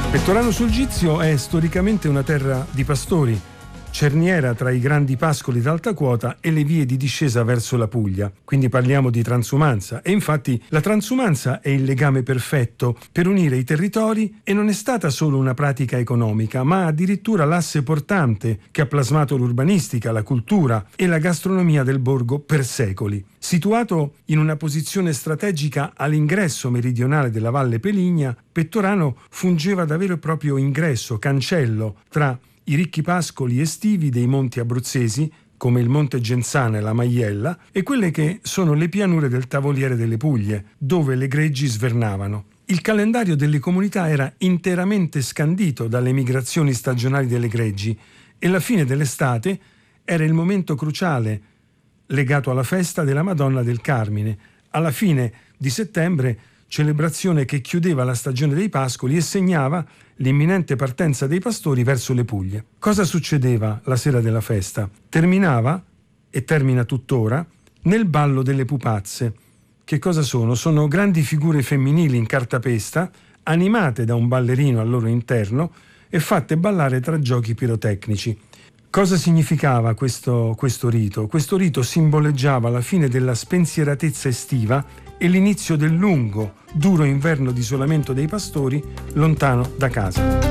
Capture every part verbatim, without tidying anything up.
Pettorano sul Gizio è storicamente una terra di pastori, cerniera tra i grandi pascoli d'alta quota e le vie di discesa verso la Puglia. Quindi parliamo di transumanza, e infatti la transumanza è il legame perfetto per unire i territori, e non è stata solo una pratica economica, ma addirittura l'asse portante che ha plasmato l'urbanistica, la cultura e la gastronomia del borgo per secoli. Situato in una posizione strategica all'ingresso meridionale della Valle Peligna, Pettorano fungeva da vero e proprio ingresso, cancello tra i ricchi pascoli estivi dei monti abruzzesi, come il Monte Genzana e la Maiella, e quelle che sono le pianure del Tavoliere delle Puglie, dove le greggi svernavano. Il calendario delle comunità era interamente scandito dalle migrazioni stagionali delle greggi, e la fine dell'estate era il momento cruciale legato alla festa della Madonna del Carmine. Alla fine di settembre, celebrazione che chiudeva la stagione dei pascoli e segnava l'imminente partenza dei pastori verso le Puglie. Cosa succedeva la sera della festa? Terminava, e termina tuttora, nel ballo delle pupazze. Che cosa sono? Sono grandi figure femminili in cartapesta, animate da un ballerino al loro interno e fatte ballare tra giochi pirotecnici. Cosa significava questo, questo rito? Questo rito simboleggiava la fine della spensieratezza estiva e l'inizio del lungo, duro inverno di isolamento dei pastori lontano da casa.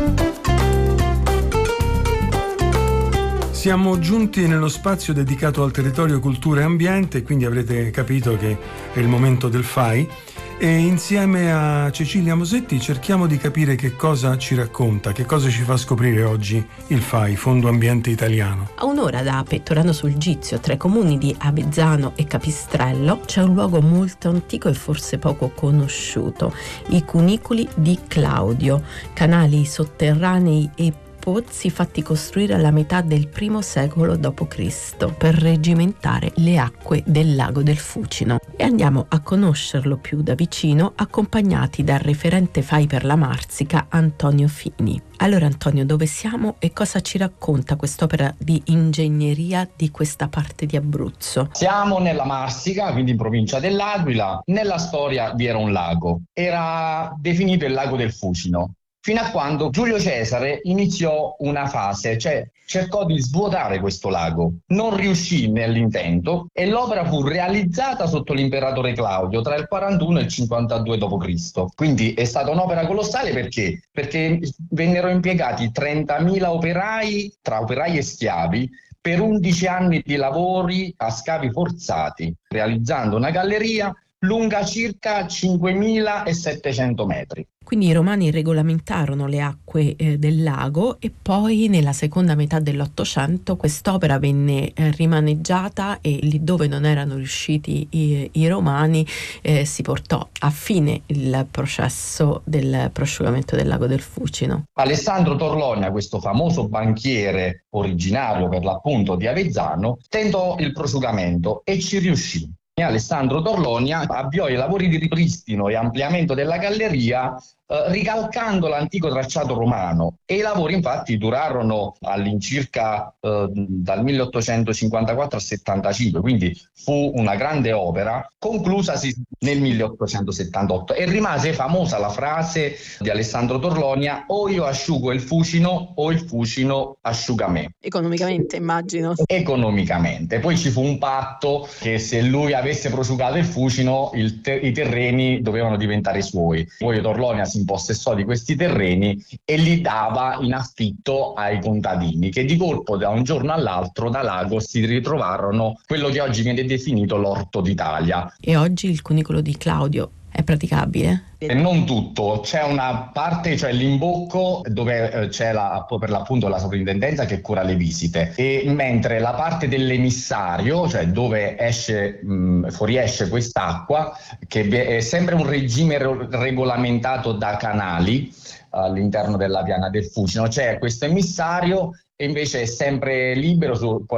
Siamo giunti nello spazio dedicato al territorio, cultura e ambiente, quindi avrete capito che è il momento del F A I, e insieme a Cecilia Mosetti cerchiamo di capire che cosa ci racconta, che cosa ci fa scoprire oggi il F A I, Fondo Ambiente Italiano. A un'ora da Pettorano sul Gizio, tra i comuni di Avezzano e Capistrello, c'è un luogo molto antico e forse poco conosciuto: i cunicoli di Claudio, canali sotterranei e pozzi fatti costruire alla metà del primo secolo dopo Cristo per reggimentare le acque del lago del Fucino. E andiamo a conoscerlo più da vicino, accompagnati dal referente F A I per la Marsica, Antonio Fini. Allora Antonio, dove siamo e cosa ci racconta quest'opera di ingegneria di questa parte di Abruzzo? Siamo nella Marsica, quindi in provincia dell'Aquila. Nella storia vi era un lago, era definito il lago del Fucino, fino a quando Giulio Cesare iniziò una fase, cioè cercò di svuotare questo lago. Non riuscì nell'intento e l'opera fu realizzata sotto l'imperatore Claudio tra il quarantuno e il cinquantadue dopo Cristo. Quindi è stata un'opera colossale perché? Perché vennero impiegati trentamila operai, tra operai e schiavi, per undici anni di lavori a scavi forzati, realizzando una galleria lunga circa cinquemilasettecento metri. Quindi i romani regolamentarono le acque eh, del lago, e poi nella seconda metà dell'Ottocento quest'opera venne eh, rimaneggiata, e lì dove non erano riusciti i, i romani eh, si portò a fine il processo del prosciugamento del lago del Fucino. Alessandro Torlonia, questo famoso banchiere originario per l'appunto di Avezzano, tentò il prosciugamento e ci riuscì. Alessandro Torlonia avviò i lavori di ripristino e ampliamento della galleria eh, ricalcando l'antico tracciato romano, e i lavori infatti durarono all'incirca eh, dal milleottocentocinquantaquattro al settantacinque, quindi fu una grande opera conclusasi nel milleottocentosettantotto, e rimase famosa la frase di Alessandro Torlonia: o io asciugo il Fucino o il Fucino asciuga me. Economicamente, immagino. Economicamente. Poi ci fu un patto che se lui avesse prosciugato il Fucino, il te- i terreni dovevano diventare suoi. Poi Torlonia si impossessò di questi terreni e li dava in affitto ai contadini, che di colpo da un giorno all'altro da Lago si ritrovarono quello che oggi viene definito l'orto d'Italia. E oggi il cunicolo di Claudio è praticabile? E non tutto, c'è una parte, cioè l'imbocco, dove eh, c'è la, per l'appunto la sovrintendenza che cura le visite, e mentre la parte dell'emissario, cioè dove esce mh, fuoriesce quest'acqua, che è sempre un regime re- regolamentato da canali all'interno della piana del Fucino, c'è questo emissario e invece è sempre libero su